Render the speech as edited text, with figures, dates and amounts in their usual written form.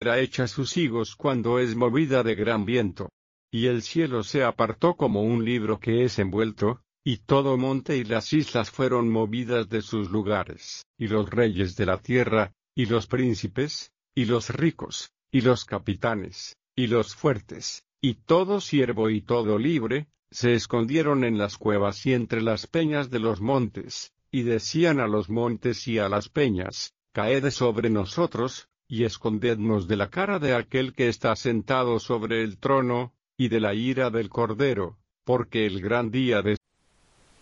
echa sus higos cuando es movida de gran viento. Y el cielo se apartó como un libro que es envuelto, y todo monte y las islas fueron movidas de sus lugares, y los reyes de la tierra, y los príncipes, y los ricos, y los capitanes, y los fuertes, y todo siervo y todo libre, se escondieron en las cuevas y entre las peñas de los montes, y decían a los montes y a las peñas, caed sobre nosotros, y escondednos de la cara de aquel que está sentado sobre el trono, y de la ira del Cordero, porque el gran día de